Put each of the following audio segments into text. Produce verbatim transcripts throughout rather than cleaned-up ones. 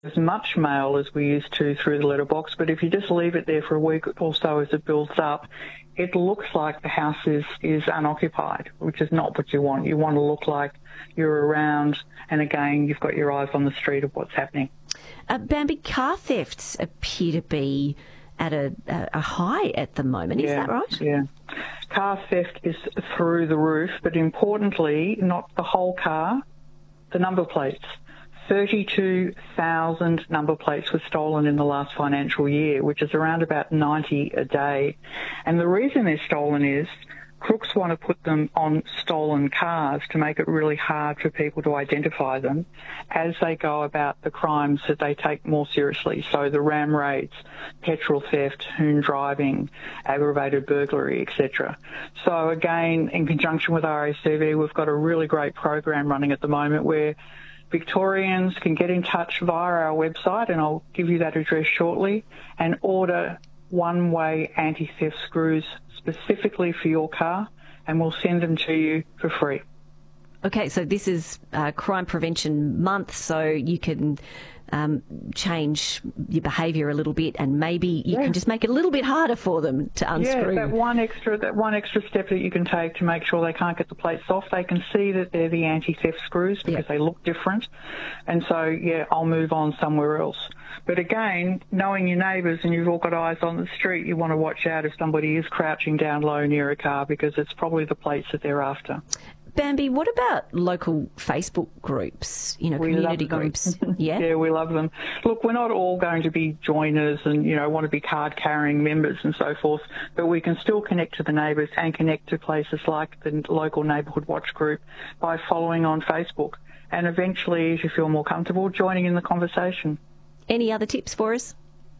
as much mail as we used to through the letterbox, but if you just leave it there for a week or so as it builds up, it looks like the house is, is unoccupied, which is not what you want. You want to look like you're around, and again, you've got your eyes on the street of what's happening. Uh, Bambi, car thefts appear to be at a, a high at the moment. Is yeah, that right? Yeah. Car theft is through the roof, but importantly, not the whole car, the number plates. thirty-two thousand number plates were stolen in the last financial year, which is around about ninety a day. And the reason they're stolen is crooks want to put them on stolen cars to make it really hard for people to identify them as they go about the crimes that they take more seriously. So the ram raids, petrol theft, hoon driving, aggravated burglary, et cetera. So again, in conjunction with R A C V, we've got a really great program running at the moment where Victorians can get in touch via our website, and I'll give you that address shortly, and order one-way anti-theft screws specifically for your car, and we'll send them to you for free. Okay, so this is uh, Crime Prevention Month, so you can um, change your behaviour a little bit, and maybe you yeah. can just make it a little bit harder for them to unscrew. Yeah, that one extra that one extra step that you can take to make sure they can't get the plates off. They can see that they're the anti-theft screws because yeah. they look different, and so yeah, I'll move on somewhere else. But again, knowing your neighbours and you've all got eyes on the street, you want to watch out if somebody is crouching down low near a car because it's probably the plates that they're after. Bambi, what about local Facebook groups, you know, we community groups? Yeah? Yeah, we love them. Look, we're not all going to be joiners and, you know, want to be card-carrying members and so forth, but we can still connect to the neighbours and connect to places like the local Neighbourhood Watch group by following on Facebook and eventually, if you feel more comfortable, joining in the conversation. Any other tips for us?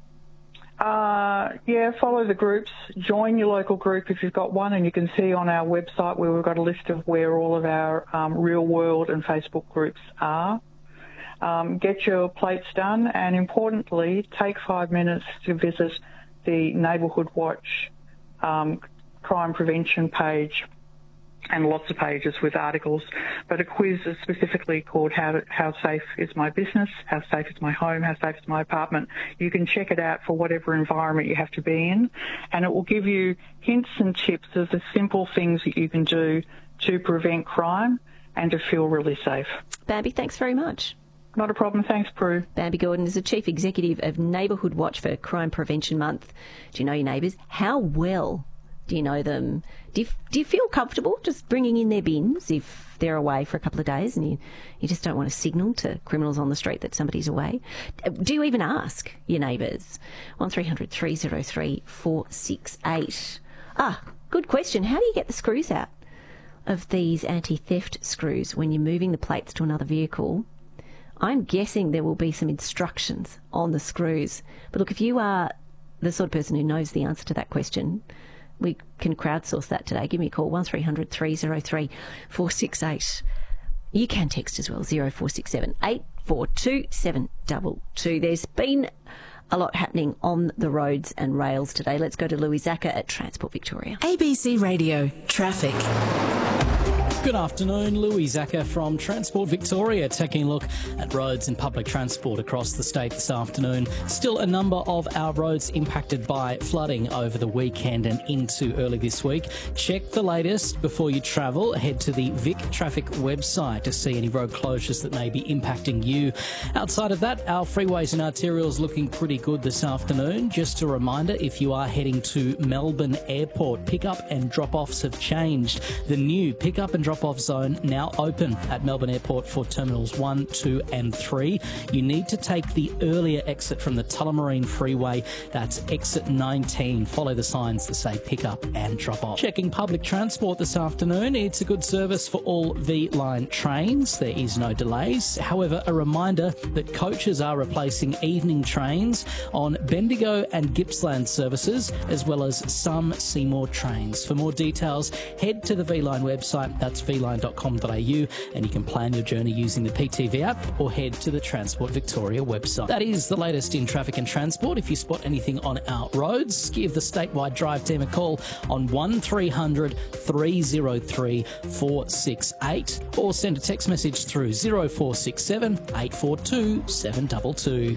Uh, yeah, follow the groups. Join your local group if you've got one, and you can see on our website where we've got a list of where all of our um, real world and Facebook groups are. Um, get your plates done, and importantly, take five minutes to visit the Neighbourhood Watch um, crime prevention page, and lots of pages with articles, but a quiz is specifically called how, how Safe is My Business, How Safe is My Home, How Safe is My Apartment. You can check it out for whatever environment you have to be in, and it will give you hints and tips of the simple things that you can do to prevent crime and to feel really safe. Bambi, thanks very much. Not a problem. Thanks, Prue. Bambi Gordon is the Chief Executive of Neighbourhood Watch for Crime Prevention Month. Do you know your neighbours? How well do you know them? Do you, do you feel comfortable just bringing in their bins if they're away for a couple of days and you, you just don't want to signal to criminals on the street that somebody's away? Do you even ask your neighbours? one three hundred three oh three four six eight. Ah, good question. How do you get the screws out of these anti-theft screws when you're moving the plates to another vehicle? I'm guessing there will be some instructions on the screws. But look, if you are the sort of person who knows the answer to that question, we can crowdsource that today. Give me a call, one three hundred three oh three four six eight. You can text as well, zero four six seven eight four two seven two two. There's been a lot happening on the roads and rails today. Let's go to Louis Zaka at Transport Victoria. A B C Radio Traffic. Good afternoon, Louis Zaka from Transport Victoria, taking a look at roads and public transport across the state this afternoon. Still a number of our roads impacted by flooding over the weekend and into early this week. Check the latest before you travel. Head to the Vic Traffic website to see any road closures that may be impacting you. Outside of that, our freeways and arterials looking pretty good this afternoon. Just a reminder, if you are heading to Melbourne Airport, pick-up and drop-offs have changed. The new pick-up and drop drop-off zone now open at Melbourne Airport for Terminals one, two and three. You need to take the earlier exit from the Tullamarine Freeway. That's exit nineteen. Follow the signs that say pick up and drop off. Checking public transport this afternoon. It's a good service for all V-Line trains. There is no delays. However, a reminder that coaches are replacing evening trains on Bendigo and Gippsland services, as well as some Seymour trains. For more details, head to the V-Line website. That's v line dot com dot a u, and you can plan your journey using the P T V app or head to the Transport Victoria website. That is the latest in traffic and transport. If you spot anything on our roads, give the statewide drive team a call on one three hundred three oh three four six eight or send a text message through zero four six seven eight four two seven two two.